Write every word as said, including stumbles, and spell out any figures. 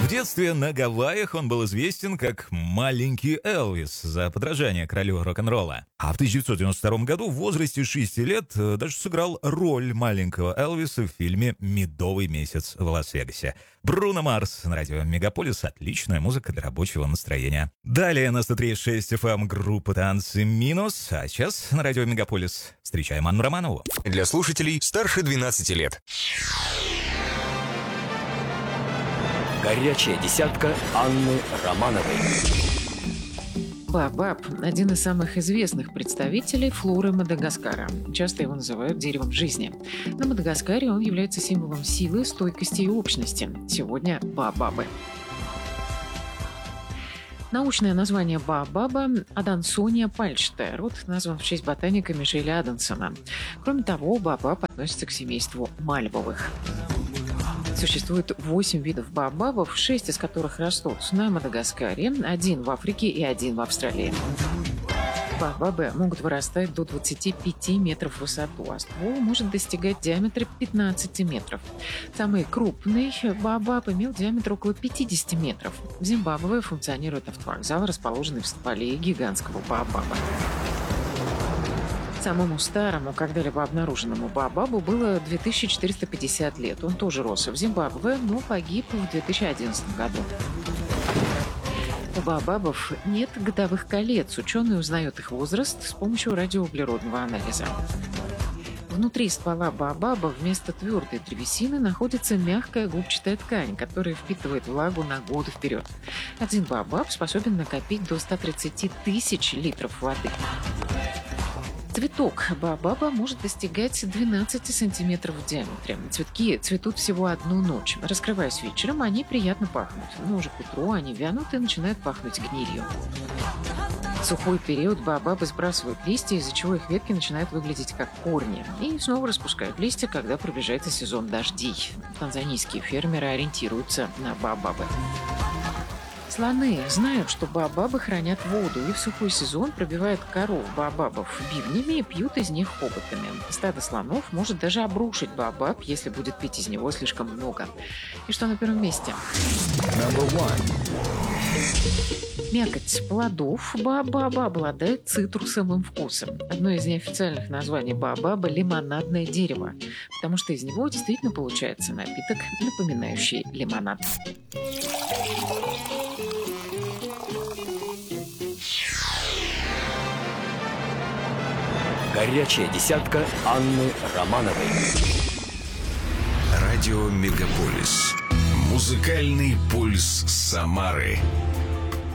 В детстве на Гавайях он был известен как «маленький Элвис» за подражание королю рок-н-ролла. А в тысяча девятьсот девяносто втором году в возрасте шести лет даже сыграл роль маленького Элвиса в фильме «Медовый месяц в Лас-Вегасе». Бруно Марс на радио Мегаполис. Отличная музыка для рабочего настроения. Далее на сто три и шесть эф эм группа «Танцы минус». А сейчас на радио Мегаполис встречаем Анну Романову. Для слушателей старше двенадцати лет. Горячая десятка Анны Романовой. Баобаб – один из самых известных представителей флоры Мадагаскара. Часто его называют деревом жизни. На Мадагаскаре он является символом силы, стойкости и общности. Сегодня – баобабы. Научное название баобаба – Адансония пальчатая. Род назван в честь ботаника Мишеля Адансона. Кроме того, баобаб относится к семейству мальвовых. Существует восемь видов баобабов, шесть из которых растут на Мадагаскаре, один в Африке и один в Австралии. Баобабы могут вырастать до двадцати пяти метров в высоту, а ствол может достигать диаметра пятнадцати метров. Самый крупный баобаб имел диаметр около пятидесяти метров. В Зимбабве функционирует автовокзал, расположенный в стволе гигантского баобаба. Самому старому, когда-либо обнаруженному баобабу было две тысячи четыреста пятьдесят лет. Он тоже рос в Зимбабве, но погиб в две тысячи одиннадцатом году. У баобабов нет годовых колец. Ученые узнают их возраст с помощью радиоуглеродного анализа. Внутри ствола баобаба вместо твердой древесины находится мягкая губчатая ткань, которая впитывает влагу на годы вперед. Один баобаб способен накопить до ста тридцати тысяч литров воды. Цветок баобаба может достигать двенадцати сантиметров в диаметре. Цветки цветут всего одну ночь. Раскрываясь вечером, они приятно пахнут. Но уже к утру они вянут и начинают пахнуть гнилью. В сухой период баобабы сбрасывают листья, из-за чего их ветки начинают выглядеть как корни. И снова распускают листья, когда приближается сезон дождей. Танзанийские фермеры ориентируются на баобабы. Слоны знают, что баобабы хранят воду и в сухой сезон пробивают кору баобабов бивнями и пьют из них хоботами. Стадо слонов может даже обрушить баобаб, если будет пить из него слишком много. И что на первом месте? Мякоть плодов баобаба обладает цитрусовым вкусом. Одно из неофициальных названий баобаба – лимонадное дерево, потому что из него действительно получается напиток, напоминающий лимонад. Горячая десятка Анны Романовой. Радио Мегаполис. Музыкальный пульс Самары.